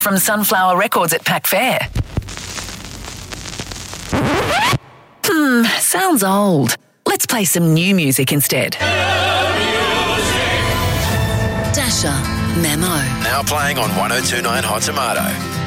from Sunflower Records at Pack Fair. Sounds old. Let's play some new music instead. Dasher, Memo. Now playing on 102.9 Hot Tomato.